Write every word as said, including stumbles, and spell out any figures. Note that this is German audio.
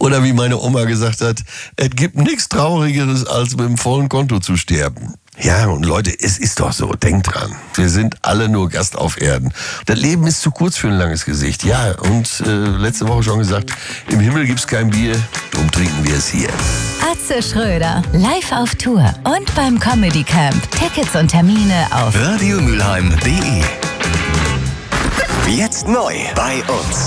Oder wie meine Oma gesagt hat, es gibt nichts Traurigeres, als mit einem vollen Konto zu sterben. Ja, und Leute, es ist doch so, denkt dran. Wir sind alle nur Gast auf Erden. Das Leben ist zu kurz für ein langes Gesicht. Ja, und äh, letzte Woche schon gesagt, im Himmel gibt's kein Bier, drum trinken wir es hier. Atze Schröder, live auf Tour und beim Comedy Camp. Tickets und Termine auf radiomülheim punkt de. Jetzt neu bei uns.